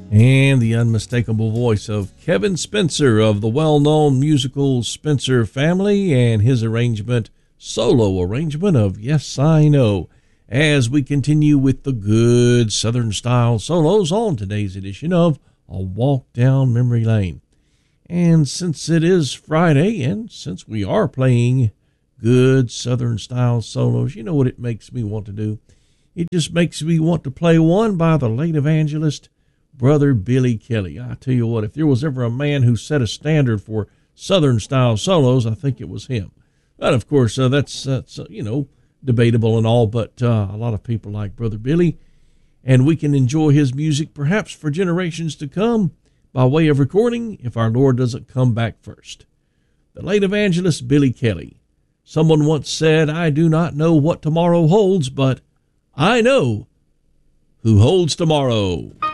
And the unmistakable voice of Kevin Spencer of the well-known musical Spencer Family and his solo arrangement of Yes, I Know, as we continue with the good Southern-style solos on today's edition of A Walk Down Memory Lane. And since it is Friday, and since we are playing good Southern-style solos, you know what it makes me want to do? It just makes me want to play one by the late evangelist, Brother Billy Kelly. I tell you what, if there was ever a man who set a standard for Southern-style solos, I think it was him. But, of course, that's debatable and all, but a lot of people like Brother Billy, and we can enjoy his music perhaps for generations to come by way of recording if our Lord doesn't come back first. The late evangelist Billy Kelly. Someone once said, "I do not know what tomorrow holds, but I know who holds tomorrow."